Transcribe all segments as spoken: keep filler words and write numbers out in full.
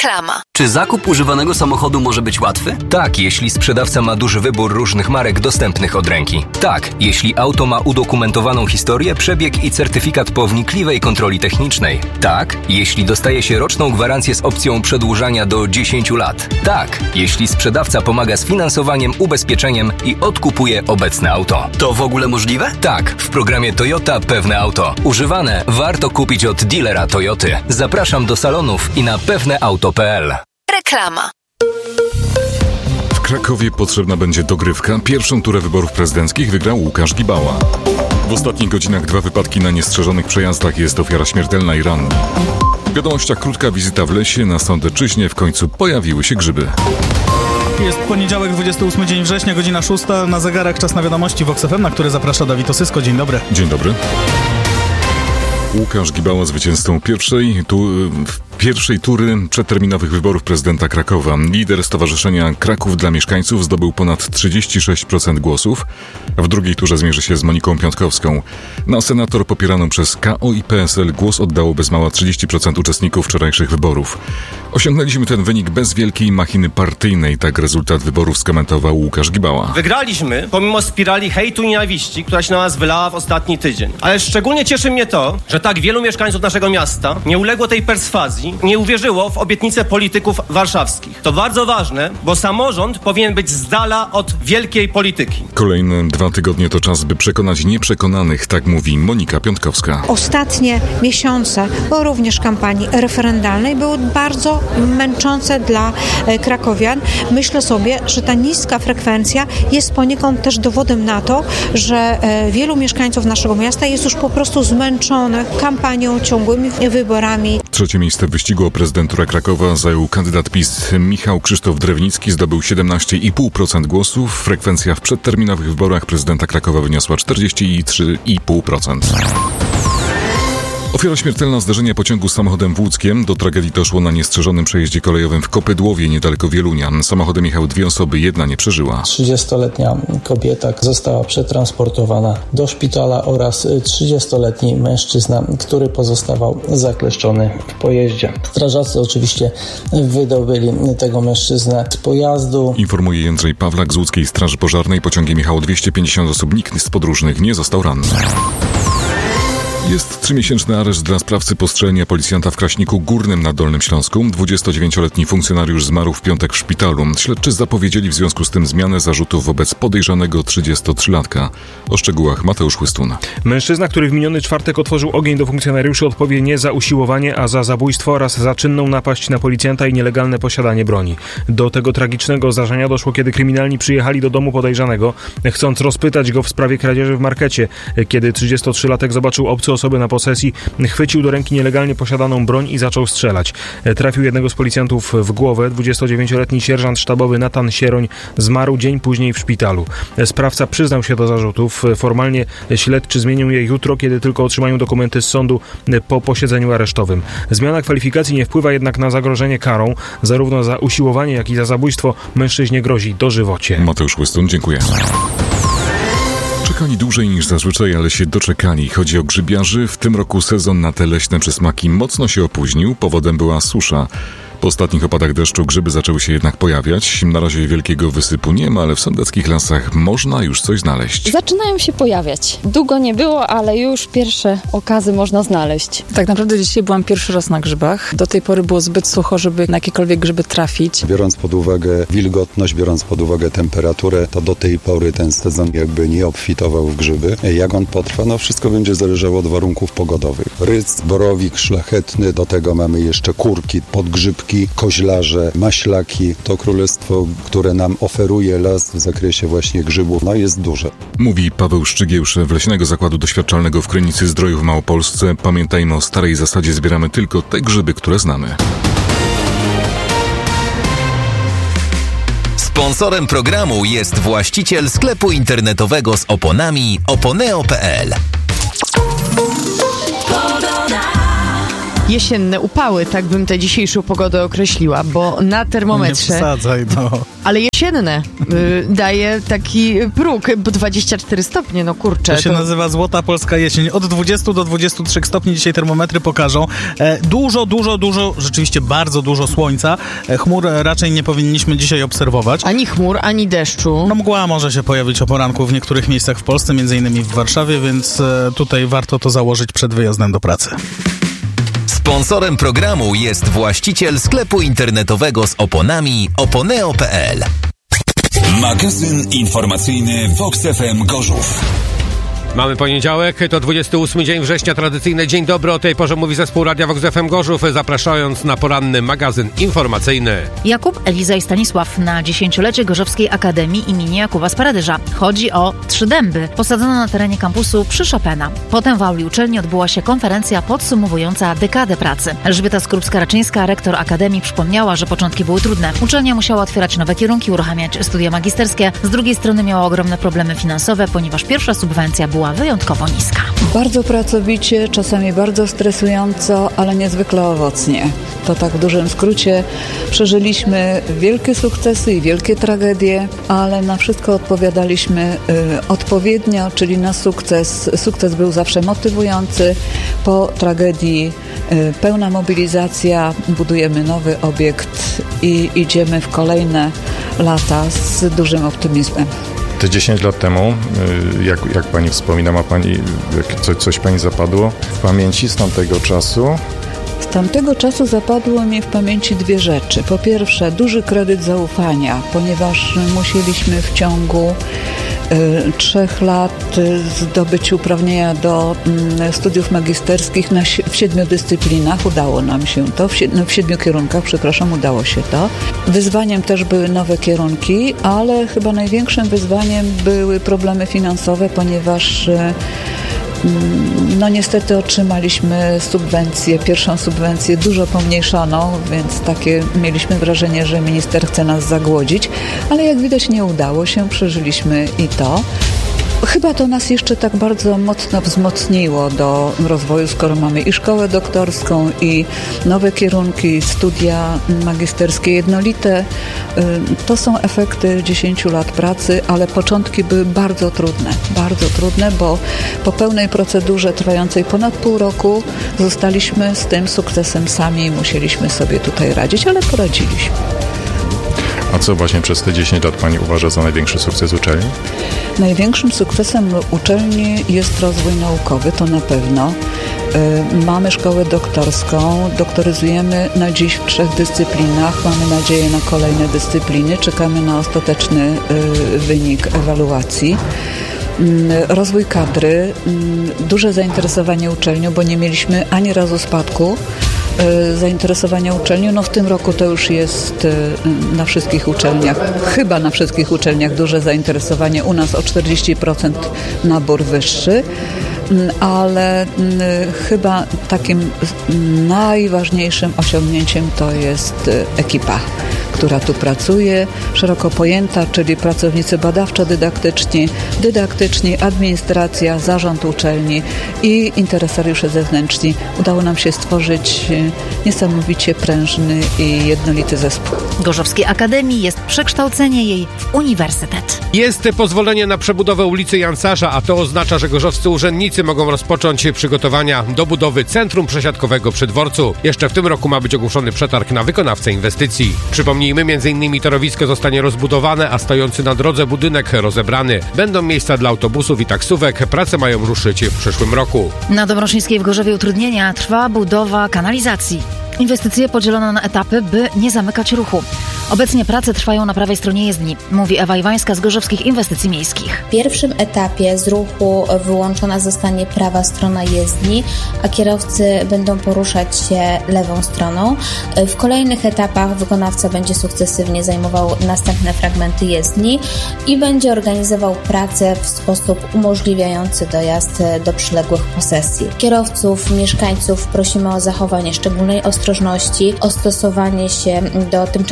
Reklama. Czy zakup używanego samochodu może być łatwy? Tak, jeśli sprzedawca ma duży wybór różnych marek dostępnych od ręki. Tak, jeśli auto ma udokumentowaną historię, przebieg i certyfikat po wnikliwej kontroli technicznej. Tak, jeśli dostaje się roczną gwarancję z opcją przedłużania do dziesięciu lat. Tak, jeśli sprzedawca pomaga z finansowaniem, ubezpieczeniem i odkupuje obecne auto. To w ogóle możliwe? Tak, w programie Toyota Pewne Auto. Używane warto kupić od dealera Toyoty. Zapraszam do salonów i na pewneauto kropka p l. Reklama. W Krakowie potrzebna będzie dogrywka. Pierwszą turę wyborów prezydenckich wygrał Łukasz Gibała. W ostatnich godzinach dwa wypadki na niestrzeżonych przejazdach, jest ofiara śmiertelna i ranny. W wiadomościach krótka wizyta w lesie, na Sądeczyźnie w końcu pojawiły się grzyby. Jest poniedziałek, dwudziesty ósmy dzień września, godzina szósta. Na zegarach czas na wiadomości w Vox F M, na które zaprasza Dawid Osysko. Dzień dobry. Dzień dobry. Łukasz Gibała zwycięzcą pierwszej, tu, pierwszej tury przedterminowych wyborów prezydenta Krakowa. Lider Stowarzyszenia Kraków dla Mieszkańców zdobył ponad trzydzieści sześć procent głosów. W drugiej turze zmierzy się z Moniką Piątkowską. Na senator popieraną przez K O i P S L głos oddało bez mała trzydzieści procent uczestników wczorajszych wyborów. Osiągnęliśmy ten wynik bez wielkiej machiny partyjnej, tak rezultat wyborów skomentował Łukasz Gibała. Wygraliśmy pomimo spirali hejtu i nienawiści, która się na nas wylała w ostatni tydzień. Ale szczególnie cieszy mnie to, że tak wielu mieszkańców naszego miasta nie uległo tej perswazji, nie uwierzyło w obietnice polityków warszawskich. To bardzo ważne, bo samorząd powinien być z dala od wielkiej polityki. Kolejne dwa tygodnie to czas, by przekonać nieprzekonanych, tak mówi Monika Piątkowska. Ostatnie miesiące, bo również kampanii referendalnej, były bardzo męczące dla krakowian. Myślę sobie, że ta niska frekwencja jest poniekąd też dowodem na to, że wielu mieszkańców naszego miasta jest już po prostu zmęczonych kampanią, ciągłymi wyborami. Trzecie miejsce w wyścigu o prezydenturę Krakowa zajął kandydat PiS Michał Krzysztof Drewnicki. Zdobył siedemnaście i pół procent głosów. Frekwencja w przedterminowych wyborach prezydenta Krakowa wyniosła czterdzieści trzy i pół procent. Ofiara śmiertelna zdarzenia pociągu z samochodem w Łódzkiem. Do tragedii doszło na niestrzeżonym przejeździe kolejowym w Kopydłowie, niedaleko Wielunia. Samochodem jechały dwie osoby, jedna nie przeżyła. trzydziestoletnia kobieta została przetransportowana do szpitala oraz trzydziestoletni mężczyzna, który pozostawał zakleszczony w pojeździe. Strażacy oczywiście wydobyli tego mężczyznę z pojazdu. Informuje Jędrzej Pawlak z Łódzkiej Straży Pożarnej. Pociągiem jechało dwieście pięćdziesiąt osób. Nikt z podróżnych nie został ranny. Jest trzymiesięczny areszt dla sprawcy postrzelenia policjanta w Kraśniku Górnym na Dolnym Śląsku. dwudziestodziewięcioletni funkcjonariusz zmarł w piątek w szpitalu. Śledczy zapowiedzieli w związku z tym zmianę zarzutów wobec podejrzanego trzydziestotrzylatka. O szczegółach Mateusz Chłystun. Mężczyzna, który w miniony czwartek otworzył ogień do funkcjonariuszy, odpowie nie za usiłowanie, a za zabójstwo oraz za czynną napaść na policjanta i nielegalne posiadanie broni. Do tego tragicznego zdarzenia doszło, kiedy kryminalni przyjechali do domu podejrzanego, chcąc rozpytać go w sprawie kradzieży w markecie. Kiedy trzydziestotrzylatek zobaczył obcy osoby na posesji, chwycił do ręki nielegalnie posiadaną broń i zaczął strzelać. Trafił jednego z policjantów w głowę. dwudziestodziewięcioletni sierżant sztabowy Natan Sieroń zmarł dzień później w szpitalu. Sprawca przyznał się do zarzutów. Formalnie śledczy zmienią je jutro, kiedy tylko otrzymają dokumenty z sądu po posiedzeniu aresztowym. Zmiana kwalifikacji nie wpływa jednak na zagrożenie karą. Zarówno za usiłowanie, jak i za zabójstwo mężczyźnie grozi dożywocie. Mateusz Chłystun, dziękuję. Czekali dłużej niż zazwyczaj, ale się doczekali. Chodzi o grzybiarzy. W tym roku sezon na te leśne przysmaki mocno się opóźnił. Powodem była susza. Po ostatnich opadach deszczu grzyby zaczęły się jednak pojawiać. Na razie wielkiego wysypu nie ma, ale w sądeckich lasach można już coś znaleźć. Zaczynają się pojawiać. Długo nie było, ale już pierwsze okazy można znaleźć. Tak naprawdę dzisiaj byłam pierwszy raz na grzybach. Do tej pory było zbyt sucho, żeby na jakiekolwiek grzyby trafić. Biorąc pod uwagę wilgotność, biorąc pod uwagę temperaturę, to do tej pory ten sezon jakby nie obfitował w grzyby. Jak on potrwa? No wszystko będzie zależało od warunków pogodowych. Rydz, borowik szlachetny, do tego mamy jeszcze kurki, podgrzybki, koźlarze, maślaki. To królestwo, które nam oferuje las w zakresie właśnie grzybów, no jest duże. Mówi Paweł Szczygieł, szef Leśnego Zakładu Doświadczalnego w Krynicy Zdroju w Małopolsce. Pamiętajmy o starej zasadzie, zbieramy tylko te grzyby, które znamy. Sponsorem programu jest właściciel sklepu internetowego z oponami oponeo kropka p l. jesienne upały, tak bym tę dzisiejszą pogodę określiła, bo na termometrze... Nie wsadzaj, no. Ale jesienne y, daje taki próg, bo dwadzieścia cztery stopnie, no kurczę. To się to... nazywa Złota Polska Jesień. Od dwudziestu do dwudziestu trzech stopni dzisiaj termometry pokażą. E, dużo, dużo, dużo, rzeczywiście bardzo dużo słońca. E, chmur raczej nie powinniśmy dzisiaj obserwować. Ani chmur, ani deszczu. No mgła może się pojawić o poranku w niektórych miejscach w Polsce, między innymi w Warszawie, więc e, tutaj warto to założyć przed wyjazdem do pracy. Sponsorem programu jest właściciel sklepu internetowego z oponami oponeo kropka pe el. Magazyn informacyjny Vox F M Gorzów. Mamy poniedziałek, to dwudziesty ósmy dzień września, tradycyjny dzień dobry. O tej porze mówi zespół Radia Vox F M Gorzów, zapraszając na poranny magazyn informacyjny. Jakub, Eliza i Stanisław na dziesięciolecie Gorzowskiej Akademii imienia Jakuba z Paradyża. Chodzi o Trzy Dęby, posadzono na terenie kampusu przy Chopina. Potem w auli uczelni odbyła się konferencja podsumowująca dekadę pracy. Elżbieta Skrupska-Raczyńska, rektor Akademii, przypomniała, że początki były trudne. Uczelnia musiała otwierać nowe kierunki, uruchamiać studia magisterskie. Z drugiej strony miała ogromne problemy finansowe, ponieważ pierwsza subwencja była wyjątkowo niska. Bardzo pracowicie, czasami bardzo stresująco, ale niezwykle owocnie. To tak w dużym skrócie. Przeżyliśmy wielkie sukcesy i wielkie tragedie, ale na wszystko odpowiadaliśmy y, odpowiednio, czyli na sukces. Sukces był zawsze motywujący. Po tragedii y, pełna mobilizacja, budujemy nowy obiekt i idziemy w kolejne lata z dużym optymizmem. Te dziesięć lat temu, jak, jak pani wspomina, ma pani, coś, coś pani zapadło w pamięci z tamtego czasu? Z tamtego czasu zapadło mi w pamięci dwie rzeczy. Po pierwsze, duży kredyt zaufania, ponieważ musieliśmy w ciągu y, trzech lat zdobyć uprawnienia do y, studiów magisterskich na, w siedmiu dyscyplinach. Udało nam się to, w, no, w siedmiu kierunkach, przepraszam, udało się to. Wyzwaniem też były nowe kierunki, ale chyba największym wyzwaniem były problemy finansowe, ponieważ y, no niestety otrzymaliśmy subwencję, pierwszą subwencję dużo pomniejszoną, więc takie mieliśmy wrażenie, że minister chce nas zagłodzić, ale jak widać nie udało się, przeżyliśmy i to. Chyba to nas jeszcze tak bardzo mocno wzmocniło do rozwoju, skoro mamy i szkołę doktorską, i nowe kierunki, studia magisterskie jednolite. To są efekty dziesięciu lat pracy, ale początki były bardzo trudne, bardzo trudne, bo po pełnej procedurze trwającej ponad pół roku zostaliśmy z tym sukcesem sami i musieliśmy sobie tutaj radzić, ale poradziliśmy. A co właśnie przez te dziesięć lat pani uważa za największy sukces uczelni? Największym sukcesem uczelni jest rozwój naukowy, to na pewno. Mamy szkołę doktorską, doktoryzujemy na dziś w trzech dyscyplinach, mamy nadzieję na kolejne dyscypliny, czekamy na ostateczny wynik ewaluacji. Rozwój kadry, duże zainteresowanie uczelnią, bo nie mieliśmy ani razu spadku zainteresowania uczelnią. No w tym roku to już jest na wszystkich uczelniach, chyba na wszystkich uczelniach duże zainteresowanie. U nas o czterdzieści procent nabór wyższy, ale chyba takim najważniejszym osiągnięciem to jest ekipa, która tu pracuje, szeroko pojęta, czyli pracownicy badawczo-dydaktyczni, dydaktyczni, administracja, zarząd uczelni i interesariusze zewnętrzni. Udało nam się stworzyć niesamowicie prężny i jednolity zespół. Gorzowskiej Akademii jest przekształcenie jej w uniwersytet. Jest pozwolenie na przebudowę ulicy Jansarza, a to oznacza, że gorzowscy urzędnicy mogą rozpocząć przygotowania do budowy centrum przesiadkowego przy dworcu. Jeszcze w tym roku ma być ogłoszony przetarg na wykonawcę inwestycji. Przypomnijmy, między innymi torowisko zostanie rozbudowane, a stojący na drodze budynek rozebrany. Będą miejsca dla autobusów i taksówek. Prace mają ruszyć w przyszłym roku. Na Dąbrowczyńskiej w Gorzowie utrudnienia trwa budowa kanalizacji. Inwestycje podzielono na etapy, by nie zamykać ruchu. Obecnie prace trwają na prawej stronie jezdni, mówi Ewa Iwańska z Gorzowskich Inwestycji Miejskich. W pierwszym etapie z ruchu wyłączona zostanie prawa strona jezdni, a kierowcy będą poruszać się lewą stroną. W kolejnych etapach wykonawca będzie sukcesywnie zajmował następne fragmenty jezdni i będzie organizował pracę w sposób umożliwiający dojazd do przyległych posesji. Kierowców, mieszkańców prosimy o zachowanie szczególnej ostrożności, o stosowanie się do tymczasowego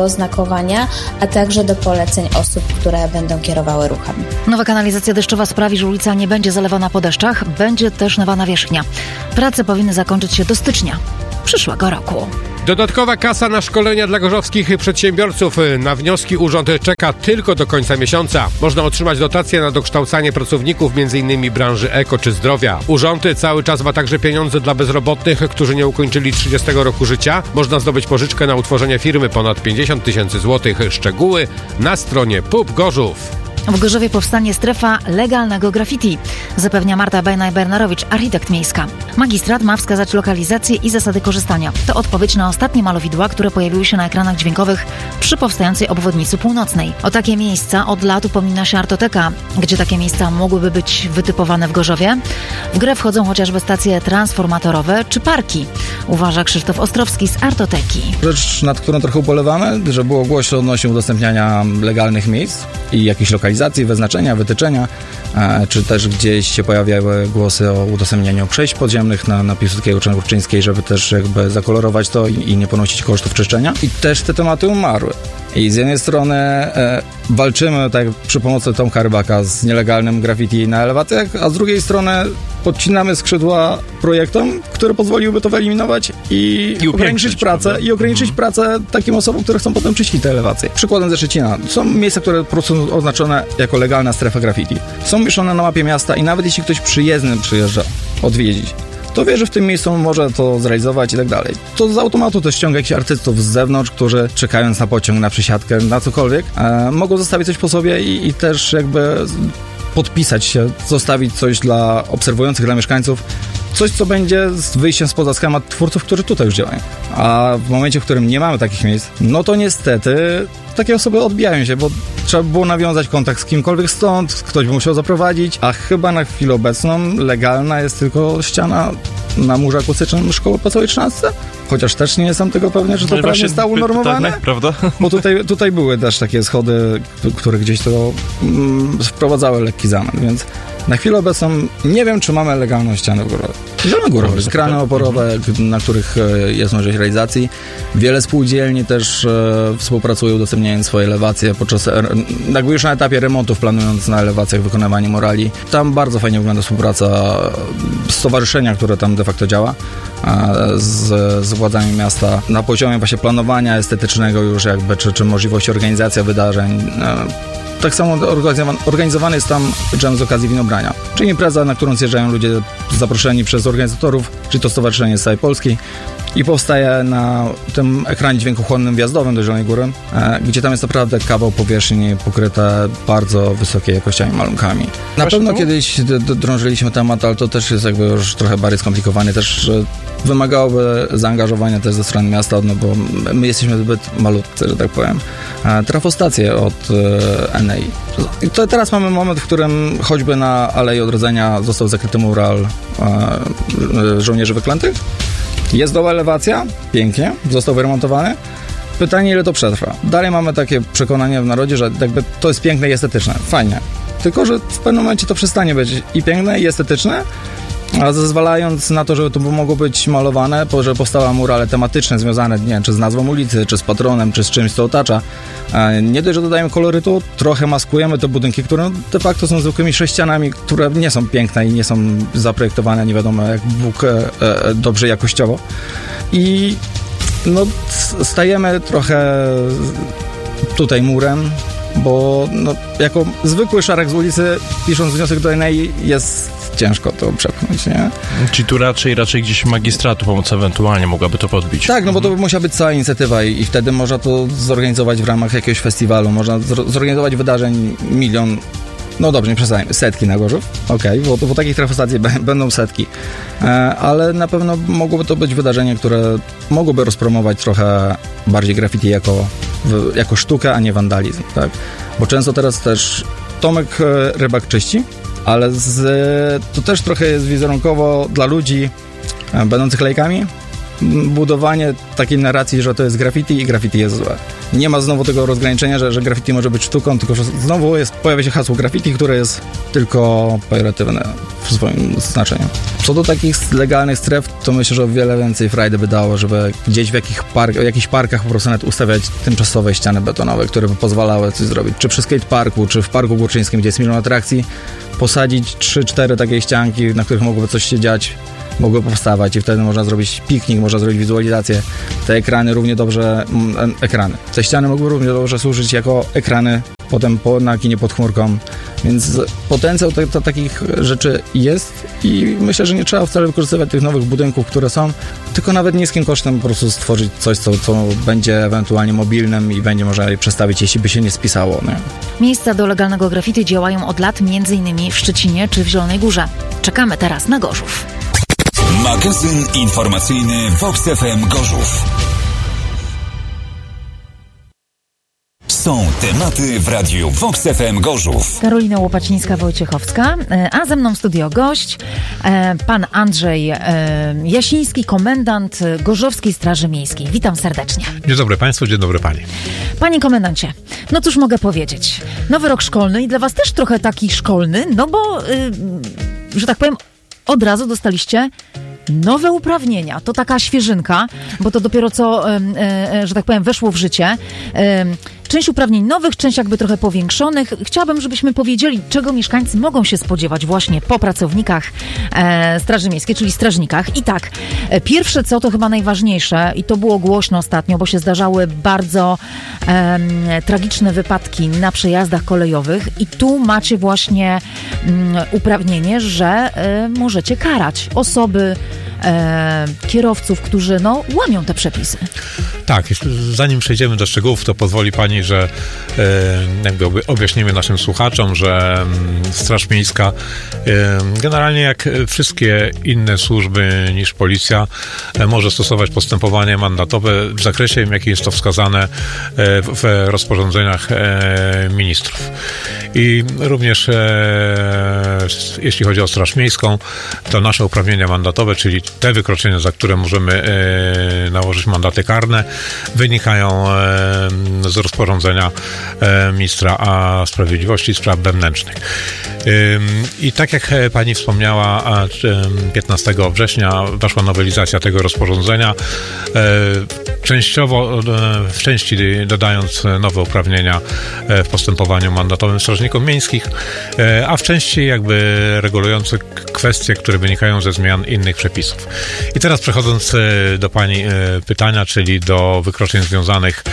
tego oznakowania, a także do poleceń osób, które będą kierowały ruchem. Nowa kanalizacja deszczowa sprawi, że ulica nie będzie zalewana po deszczach, będzie też nowa nawierzchnia. Prace powinny zakończyć się do stycznia przyszłego roku. Dodatkowa kasa na szkolenia dla gorzowskich przedsiębiorców. Na wnioski urząd czeka tylko do końca miesiąca. Można otrzymać dotacje na dokształcanie pracowników m.in. branży eko czy zdrowia. Urząd cały czas ma także pieniądze dla bezrobotnych, którzy nie ukończyli trzydziestego roku życia. Można zdobyć pożyczkę na utworzenie firmy ponad pięćdziesiąt tysięcy złotych. Szczegóły na stronie P U B Gorzów. W Gorzowie powstanie strefa legalnego graffiti, zapewnia Marta Bejnaj-Bernarowicz, architekt miejska. Magistrat ma wskazać lokalizację i zasady korzystania. To odpowiedź na ostatnie malowidła, które pojawiły się na ekranach dźwiękowych przy powstającej obwodnicy północnej. O takie miejsca od lat upomina się Artoteka. Gdzie takie miejsca mogłyby być wytypowane w Gorzowie? W grę wchodzą chociażby stacje transformatorowe czy parki, uważa Krzysztof Ostrowski z Artoteki. Rzecz, nad którą trochę ubolewamy, że było głośno odnośnie udostępniania legalnych miejsc i jakichś lokalizacji, wyznaczenia, wytyczenia, czy też gdzieś się pojawiały głosy o udostępnianiu przejść podziemnych na, na Piłsudskiego czy na Górczyńskiej, żeby też jakby zakolorować to i, i nie ponosić kosztów czyszczenia. I też te tematy umarły. I z jednej strony e, walczymy tak przy pomocy Tomka Rybaka z nielegalnym graffiti na elewacjach, a z drugiej strony podcinamy skrzydła projektom, które pozwoliłyby to wyeliminować i, I ograniczyć pracę prawda? i ograniczyć mhm. pracę takim osobom, które chcą potem czyścić te elewacje. Przykładem ze Szczecina. Są miejsca, które po prostu są oznaczone jako legalna strefa graffiti. Są umieszczone na mapie miasta i nawet jeśli ktoś przyjezdny przyjeżdża odwiedzić, to wie, że w tym miejscu może to zrealizować i tak dalej. To z automatu też ściąga jakichś artystów z zewnątrz, którzy czekając na pociąg, na przysiadkę, na cokolwiek, e, mogą zostawić coś po sobie i, i też jakby podpisać się, zostawić coś dla obserwujących, dla mieszkańców, coś, co będzie z wyjściem spoza schemat twórców, którzy tutaj już działają. A w momencie, w którym nie mamy takich miejsc, no to niestety takie osoby odbijają się, bo trzeba by było nawiązać kontakt z kimkolwiek stąd, ktoś by musiał zaprowadzić, a chyba na chwilę obecną legalna jest tylko ściana na murze akustycznym szkoły po całej trzynastce. Chociaż też nie jestem tego pewny, że to no prawnie zostało unormowane. Prawda? Bo tutaj, tutaj były też takie schody, które gdzieś to mm, wprowadzały lekki zamęt, więc na chwilę obecną nie wiem, czy mamy legalną ścianę w Górowie. Zielone Górowe, krany oporowe, na których jest możliwość realizacji. Wiele spółdzielni też e, współpracuje, udostępniając swoje elewacje podczas, jakby już na etapie remontów, planując na elewacjach wykonywanie morali. Tam bardzo fajnie wygląda współpraca stowarzyszenia, które tam de facto działa, e, z, z władzami miasta na poziomie właśnie planowania estetycznego już jakby, czy, czy możliwości organizacji wydarzeń. E, Tak samo organizowany, organizowany jest tam jam z okazji winobrania, czyli impreza, na którą zjeżdżają ludzie zaproszeni przez organizatorów, czyli to stowarzyszenie z całej Polski i powstaje na tym ekranie dźwiękochłonnym wjazdowym do Zielonej Góry, e, gdzie tam jest naprawdę kawał powierzchni pokryte bardzo wysokiej jakościami malunkami. Na Proszę pewno to? kiedyś d- d- drążyliśmy temat, ale to też jest jakby już trochę bardziej skomplikowany, też e, wymagałoby zaangażowania też ze strony miasta, no bo my jesteśmy zbyt malutcy, że tak powiem. E, trafostacje od e, N A I. I to teraz mamy moment, w którym choćby na Alei Odrodzenia został zakryty mural e, żołnierzy wyklętych. Jest nowa elewacja, pięknie, został wyremontowany. Pytanie, ile to przetrwa. Dalej mamy takie przekonanie w narodzie, że jakby to jest piękne i estetyczne. Fajnie. Tylko, że w pewnym momencie to przestanie być i piękne, i estetyczne, a zezwalając na to, żeby to mogło być malowane, że powstały murale tematyczne związane, nie wiem, czy z nazwą ulicy, czy z patronem, czy z czymś, co otacza. Nie dość, że dodajemy kolorytu, trochę maskujemy te budynki, które de facto są zwykłymi sześcianami, które nie są piękne i nie są zaprojektowane nie wiadomo jak Bóg e, e, dobrze jakościowo. I no, stajemy trochę tutaj murem, bo no, jako zwykły szarek z ulicy, pisząc wniosek do N A I, jest ciężko to przepchnąć, nie? Czyli tu raczej, raczej gdzieś magistratu pomoc ewentualnie mogłaby to podbić. Tak, no bo to by musiała być cała inicjatywa i, i wtedy można to zorganizować w ramach jakiegoś festiwalu, można zorganizować wydarzeń milion, no dobrze, nie przesadzajmy, setki na Gorzów, okej, okay, bo, bo takich trafostacji b- będą setki, e, ale na pewno mogłoby to być wydarzenie, które mogłoby rozpromować trochę bardziej graffiti jako, w, jako sztukę, a nie wandalizm, tak? Bo często teraz też Tomek Rybak czyści, ale z, to też trochę jest wizerunkowo dla ludzi e, będących lejkami, budowanie takiej narracji, że to jest graffiti i graffiti jest złe. Nie ma znowu tego rozgraniczenia, że, że graffiti może być sztuką, tylko że znowu jest, pojawia się hasło graffiti, które jest tylko pejoratywne w swoim znaczeniu. Co do takich legalnych stref, to myślę, że o wiele więcej frajdy by dało, żeby gdzieś w, jakich park, w jakichś parkach po prostu nawet ustawiać tymczasowe ściany betonowe, które by pozwalały coś zrobić. Czy przy skateparku, czy w Parku Górczyńskim, gdzie jest milion atrakcji, posadzić trzy cztery takie ścianki, na których mogłoby coś się dziać, mogły powstawać i wtedy można zrobić piknik, można zrobić wizualizację. Te ekrany równie dobrze, m, ekrany. Te ściany mogły równie dobrze służyć jako ekrany potem po, na kinie pod chmurką, więc potencjał to, to takich rzeczy jest i myślę, że nie trzeba wcale wykorzystywać tych nowych budynków, które są, tylko nawet niskim kosztem po prostu stworzyć coś, co, co będzie ewentualnie mobilnym i będzie można je przestawić, jeśli by się nie spisało. Nie? Miejsca do legalnego graffiti działają od lat między innymi w Szczecinie czy w Zielonej Górze. Czekamy teraz na Gorzów. Magazyn informacyjny Vox F M Gorzów. Są tematy w radiu Vox F M Gorzów. Karolina Łopacińska-Wojciechowska, a ze mną w studio gość, pan Andrzej Jasiński, komendant Gorzowskiej Straży Miejskiej. Witam serdecznie. Dzień dobry Państwu, dzień dobry Pani. Panie komendancie, no cóż mogę powiedzieć? Nowy rok szkolny i dla Was też trochę taki szkolny, no bo, yy, że tak powiem, od razu dostaliście nowe uprawnienia. To taka świeżynka, bo to dopiero co, e, e, że tak powiem, weszło w życie. E, część uprawnień nowych, część jakby trochę powiększonych. Chciałabym, żebyśmy powiedzieli, czego mieszkańcy mogą się spodziewać właśnie po pracownikach e, Straży Miejskiej, czyli strażnikach. I tak, e, pierwsze co, to chyba najważniejsze i to było głośno ostatnio, bo się zdarzały bardzo e, tragiczne wypadki na przejazdach kolejowych i tu macie właśnie m, uprawnienie, że e, możecie karać osoby, E, kierowców, którzy no, łamią te przepisy. Tak, zanim przejdziemy do szczegółów, to pozwoli Pani, że e, jakby objaśnimy naszym słuchaczom, że m, Straż Miejska e, generalnie jak wszystkie inne służby niż policja e, może stosować postępowanie mandatowe w zakresie, w jakim jest to wskazane e, w, w rozporządzeniach e, ministrów. I również e, jeśli chodzi o Straż Miejską, to nasze uprawnienia mandatowe, czyli te wykroczenia, za które możemy e, nałożyć mandaty karne, wynikają e, z rozporządzenia e, ministra a Sprawiedliwości i Spraw Wewnętrznych. E, I tak jak Pani wspomniała, piętnastego września weszła nowelizacja tego rozporządzenia, e, częściowo, e, w części dodając nowe uprawnienia e, w postępowaniu mandatowym strażnikom miejskich, e, a w części jakby regulujące kwestie, które wynikają ze zmian innych przepisów. I teraz przechodząc do Pani pytania, czyli do wykroczeń związanych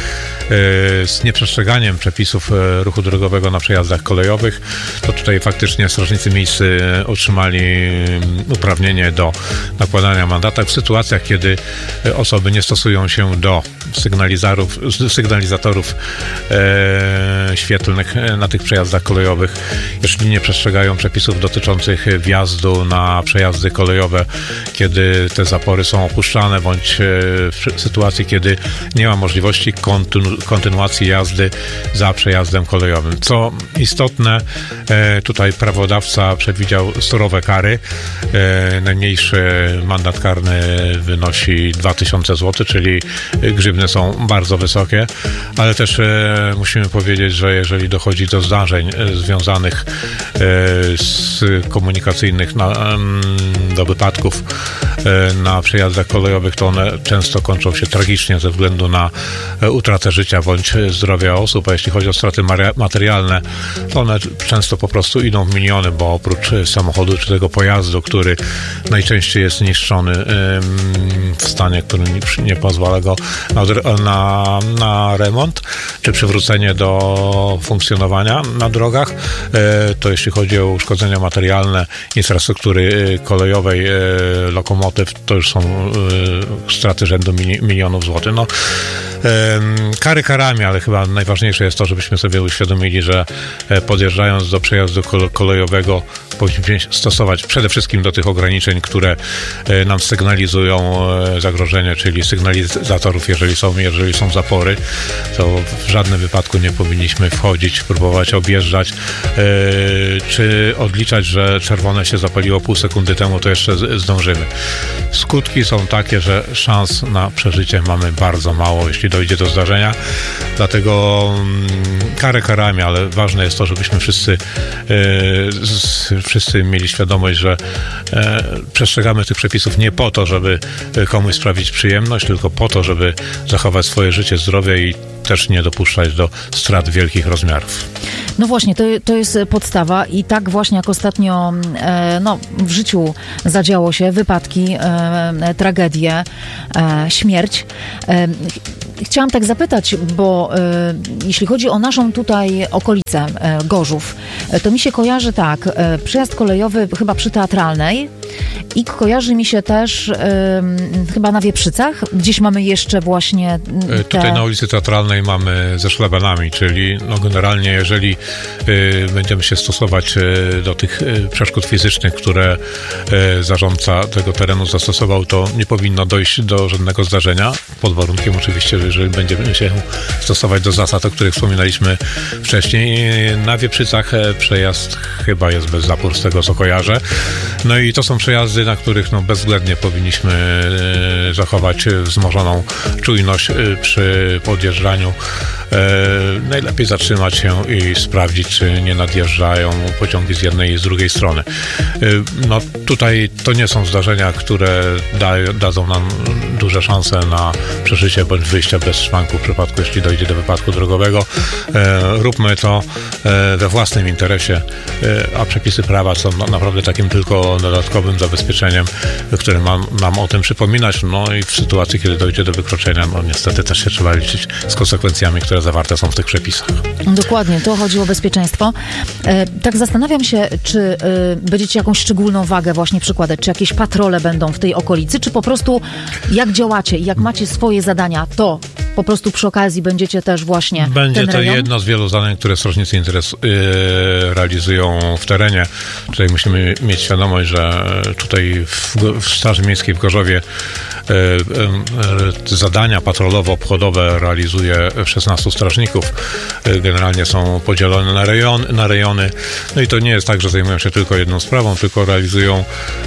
z nieprzestrzeganiem przepisów ruchu drogowego na przejazdach kolejowych, to tutaj faktycznie strażnicy miejscy otrzymali uprawnienie do nakładania mandatów w sytuacjach, kiedy osoby nie stosują się do sygnalizatorów, sygnalizatorów e, świetlnych na tych przejazdach kolejowych, jeżeli nie przestrzegają przepisów dotyczących wjazdu na przejazdy kolejowe, kiedy te zapory są opuszczane, bądź w sytuacji, kiedy nie ma możliwości kontynu- kontynuacji jazdy za przejazdem kolejowym. Co istotne, tutaj prawodawca przewidział surowe kary. Najmniejszy mandat karny wynosi dwa tysiące złotych, czyli grzywny są bardzo wysokie, ale też musimy powiedzieć, że jeżeli dochodzi do zdarzeń związanych z komunikacyjnych na, do wypadków na przejazdach kolejowych, to one często kończą się tragicznie ze względu na utratę życia bądź zdrowia osób, a jeśli chodzi o straty materialne, to one często po prostu idą w miliony, bo oprócz samochodu czy tego pojazdu, który najczęściej jest niszczony w stanie, który nie pozwala go na, na, na remont czy przywrócenie do funkcjonowania na drogach, to jeśli chodzi o uszkodzenia materialne infrastruktury kolejowej, lokomotyw, to już są straty rzędu milionów złotych. No, kary karami, ale chyba najważniejsze jest to, żebyśmy sobie uświadomili, że podjeżdżając do przejazdu kolejowego powinniśmy stosować przede wszystkim do tych ograniczeń, które nam sygnalizują zagrożenie, czyli sygnalizatorów, jeżeli są, jeżeli są zapory, to w żadnym wypadku nie powinniśmy wchodzić, próbować objeżdżać, czy odliczać, że czerwone się zapaliło pół sekundy temu, to jeszcze zdążymy. Skutki są takie, że szans na przeżycie mamy bardzo mało, jeśli dojdzie do zdarzenia, dlatego karę karami, ale ważne jest to, żebyśmy wszyscy wszyscy mieli świadomość, że przestrzegamy tych przepisów nie po to, żeby komuś sprawić przyjemność, tylko po to, żeby zachować swoje życie, zdrowie i też nie dopuszczać do strat wielkich rozmiarów. No właśnie, to, to jest podstawa i tak właśnie jak ostatnio e, no, w życiu zadziało się, wypadki, e, tragedie, e, śmierć. E, chciałam tak zapytać, bo e, jeśli chodzi o naszą tutaj okolicę e, Gorzów, e, to mi się kojarzy tak, e, przejazd kolejowy chyba przy Teatralnej i kojarzy mi się też e, chyba na Wieprzycach, gdzieś mamy jeszcze właśnie te... Tutaj na ulicy Teatralnej mamy ze szlabanami, czyli no generalnie jeżeli y, będziemy się stosować y, do tych y, przeszkód fizycznych, które y, zarządca tego terenu zastosował, to nie powinno dojść do żadnego zdarzenia, pod warunkiem oczywiście, że jeżeli będziemy się stosować do zasad, o których wspominaliśmy wcześniej. Na Wieprzycach przejazd chyba jest bez zapór, z tego co kojarzę. No i to są przejazdy, na których no, bezwzględnie powinniśmy y, zachować wzmożoną czujność y, przy podjeżdżaniu. E, najlepiej zatrzymać się i sprawdzić, czy nie nadjeżdżają pociągi z jednej i z drugiej strony. E, no tutaj to nie są zdarzenia, które da, dadzą nam duże szanse na przeżycie bądź wyjście bez szwanku w przypadku, jeśli dojdzie do wypadku drogowego. E, róbmy to e, we własnym interesie, e, a przepisy prawa są no, naprawdę takim tylko dodatkowym zabezpieczeniem, które ma nam o tym przypominać. No i w sytuacji, kiedy dojdzie do wykroczenia, no niestety też się trzeba liczyć z konsekwencjami, które zawarte są w tych przepisach. Dokładnie, to chodzi o bezpieczeństwo. E, tak zastanawiam się, czy e, będziecie jakąś szczególną wagę właśnie przykładać, czy jakieś patrole będą w tej okolicy, czy po prostu jak działacie i jak macie swoje zadania, to po prostu przy okazji będziecie też właśnie Będzie ten to rejon? jedno z wielu zadań, które strażnicy interes, yy, realizują w terenie. Tutaj musimy mieć świadomość, że tutaj w, w Straży Miejskiej w Gorzowie yy, yy, zadania patrolowo-obchodowe realizuje szesnastu strażników. Yy, generalnie są podzielone na, rejon, na rejony. No i to nie jest tak, że zajmują się tylko jedną sprawą, tylko realizują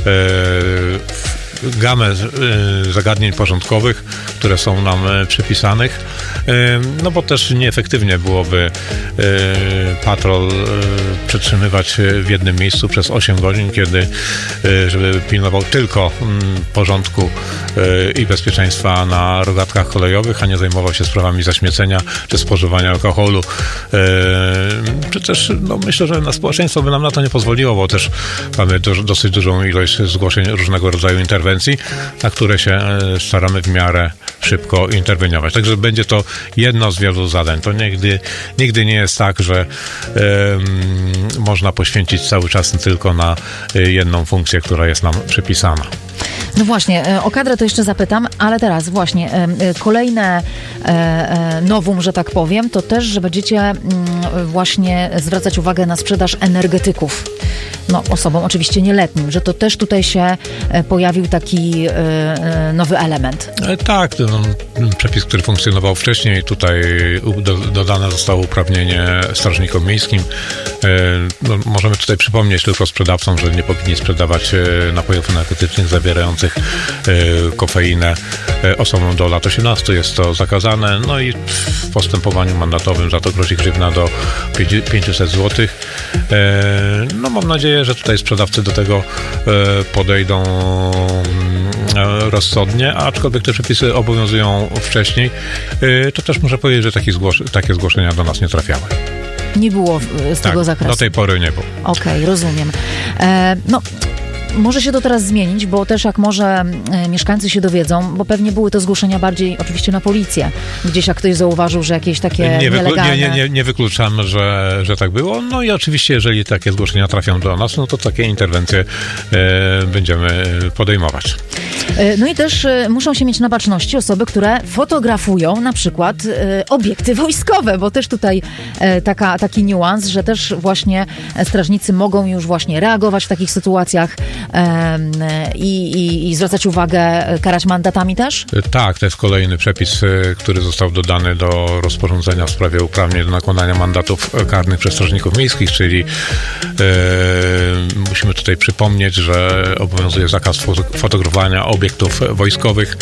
yy, gamę y, zagadnień porządkowych, które są nam y, przypisanych, y, no bo też nieefektywnie byłoby y, patrol y, przetrzymywać w jednym miejscu przez osiem godzin, kiedy y, żeby pilnował tylko y, porządku y, i bezpieczeństwa na rogatkach kolejowych, a nie zajmował się sprawami zaśmiecenia czy spożywania alkoholu. Y, czy też no, myślę, że na społeczeństwo by nam na to nie pozwoliło, bo też mamy duż, dosyć dużą ilość zgłoszeń różnego rodzaju interwencji, na które się staramy w miarę szybko interweniować. Także będzie to jedno z wielu zadań. To nigdy, nigdy nie jest tak, że um, można poświęcić cały czas tylko na jedną funkcję, która jest nam przypisana. No właśnie, o kadrę to jeszcze zapytam, ale teraz właśnie kolejne nowum, że tak powiem, to też, że będziecie właśnie zwracać uwagę na sprzedaż energetyków. No, osobom oczywiście nieletnim, że to też tutaj się pojawił taki e, nowy element. E, tak, no, przepis, który funkcjonował wcześniej, tutaj do, dodane zostało uprawnienie strażnikom miejskim. E, no, możemy tutaj przypomnieć tylko sprzedawcom, że nie powinni sprzedawać e, napojów energetycznych zawierających e, kofeinę e, osobom do lat osiemnastu. Jest to zakazane, no i w postępowaniu mandatowym za to grozi grzywna do pięćset złotych. E, no mam nadzieję, że tutaj sprzedawcy do tego e, podejdą e, rozsądnie, aczkolwiek te przepisy obowiązują wcześniej, e, to też muszę powiedzieć, że takie, zgłos- takie zgłoszenia do nas nie trafiały. Nie było z tak, tego zakresu? Do tej pory nie było. Okej, okay, rozumiem. E, no, może się to teraz zmienić, bo też jak może e, mieszkańcy się dowiedzą, bo pewnie były to zgłoszenia bardziej oczywiście na policję. Gdzieś jak ktoś zauważył, że jakieś takie nie, wyklu- nielegalne... nie, nie, nie, nie wykluczamy, że, że tak było. No i oczywiście, jeżeli takie zgłoszenia trafią do nas, no to takie interwencje e, będziemy podejmować. E, no i też e, muszą się mieć na baczności osoby, które fotografują na przykład e, obiekty wojskowe, bo też tutaj e, taka, taki niuans, że też właśnie strażnicy mogą już właśnie reagować w takich sytuacjach e, i, i, i zwracać uwagę, karać mandatami też? Tak, to jest kolejny przepis, który został dodany do rozporządzenia w sprawie uprawnień do nakładania mandatów karnych przez strażników miejskich, czyli e, musimy tutaj przypomnieć, że obowiązuje zakaz fotografowania obiektów wojskowych,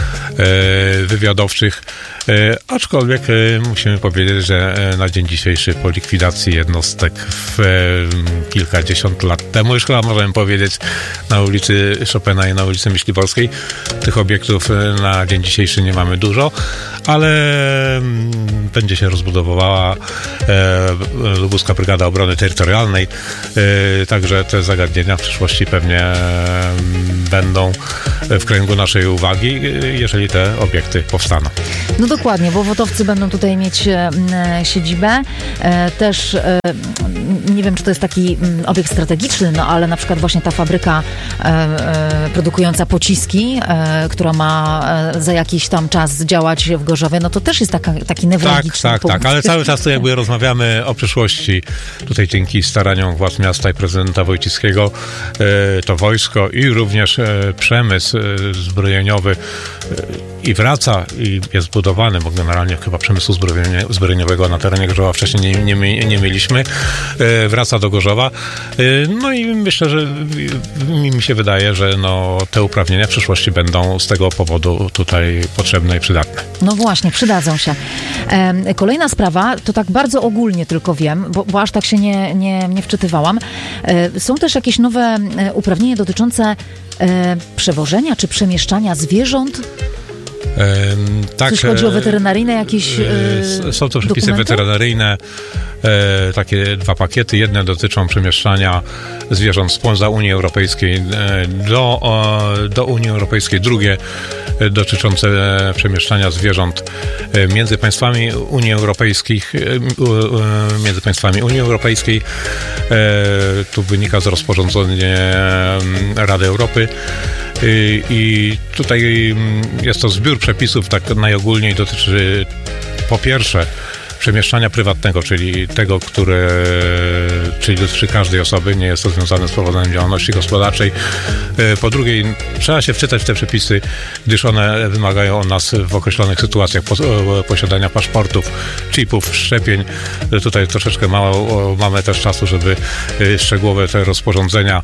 e, wywiadowczych, e, aczkolwiek e, musimy powiedzieć, że na dzień dzisiejszy po likwidacji jednostek w, e, kilkadziesiąt lat temu, już chyba możemy powiedzieć, na ulicy Chopina i na ulicy Myśliborskiej, tych obiektów na dzień dzisiejszy nie mamy dużo, ale będzie się rozbudowywała e, Lubuska Brygada Obrony Terytorialnej, e, także te zagadnienia w przyszłości pewnie e, będą w kręgu naszej uwagi, jeżeli te obiekty powstaną. No dokładnie, bo wotowcy będą tutaj mieć e, siedzibę. E, też e, nie wiem, czy to jest taki m, obiekt strategiczny, no ale na przykład właśnie ta fabryka e, e, produkująca pociski, e, która ma e, za jakiś tam czas działać w Gorzowie, no to też jest taka, taki newralgiczny Tak, tak, punkt. tak, ale cały czas to jakby rozmawiamy o przyszłości. Tutaj dzięki staraniom władz miasta i prezydenta Wojciechskiego e, to wojsko i również e, przemysł e, zbrojeniowy e, i wraca i jest budowany, bo generalnie chyba przemysłu zbrojeniowego na terenie Gorzowa wcześniej nie, nie, nie mieliśmy. E, wraca do Gorzowa. E, no i myślę, że mi, mi się wydaje, że no, te uprawnienia w przyszłości będą z tego powodu tutaj potrzebne i przydatne. No właśnie, przydadzą się. E, kolejna sprawa, to tak bardzo ogólnie tylko wiem, bo, bo aż tak się nie, nie, nie wczytywałam. E, są też jakieś nowe e, uprawnienia dotyczące e, przewożenia czy przemieszczania zwierząt? Ehm, tak, Coś chodzi o weterynaryjne jakieś e, Są to przepisy dokumenty? weterynaryjne, e, takie dwa pakiety. Jedne dotyczą przemieszczania zwierząt spoza Unii Europejskiej e, do, e, do Unii Europejskiej. Drugie e, dotyczące e, przemieszczania zwierząt e, między państwami Unii Europejskich, e, e, między państwami Unii Europejskiej. E, tu wynika z rozporządzenia Rady Europy. I tutaj jest to zbiór przepisów, tak najogólniej dotyczy po pierwsze przemieszczania prywatnego, czyli tego, które czyli dotyczy każdej osoby, nie jest to związane z prowadzeniem działalności gospodarczej. Po drugie, trzeba się wczytać w te przepisy, gdyż one wymagają od nas w określonych sytuacjach posiadania paszportów, chipów, szczepień. Tutaj troszeczkę mało mamy też czasu, żeby szczegółowe te rozporządzenia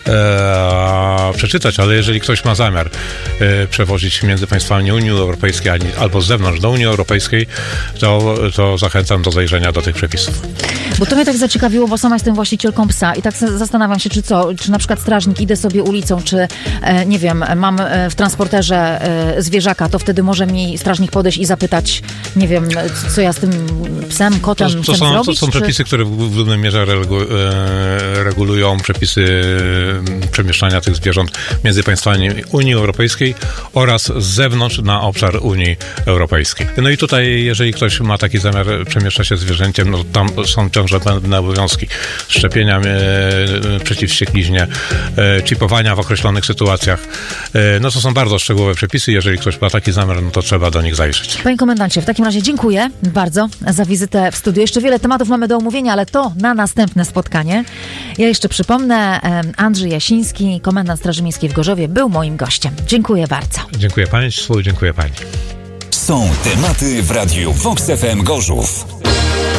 e, przeczytać, ale jeżeli ktoś ma zamiar e, przewozić między państwami Unii Europejskiej albo z zewnątrz do Unii Europejskiej, to, to zachęcam do zajrzenia do tych przepisów. Bo to mnie tak zaciekawiło, bo sama jestem właścicielką psa i tak zastanawiam się, czy co, czy na przykład strażnik, idę sobie ulicą, czy e, nie wiem, mam e, w transporterze e, zwierzaka, to wtedy może mi strażnik podejść i zapytać, nie wiem, co ja z tym psem, kotem to, to chcę są, zrobić? To są czy... przepisy, które w głównej mierze regu, e, regulują przepisy przemieszczania tych zwierząt między państwami Unii Europejskiej oraz z zewnątrz na obszar Unii Europejskiej. No i tutaj, jeżeli ktoś ma taki zamiar przemieszczać się zwierzęciem, no tam są ciągle pewne obowiązki szczepienia e, przeciw wściekliźnie, e, chipowania w określonych sytuacjach. E, no to są bardzo szczegółowe przepisy. Jeżeli ktoś ma taki zamiar, no to trzeba do nich zajrzeć. Panie komendancie, w takim razie dziękuję bardzo za wizytę w studiu. Jeszcze wiele tematów mamy do omówienia, ale to na następne spotkanie. Ja jeszcze przypomnę, Andrzej Jasiński, komendant Straży Miejskiej w Gorzowie, był moim gościem. Dziękuję bardzo. Dziękuję Państwu, dziękuję Pani. Są tematy w Radiu Vox F M Gorzów.